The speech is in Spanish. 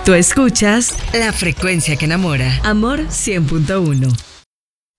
Tú escuchas La Frecuencia que Enamora. Amor 100.1.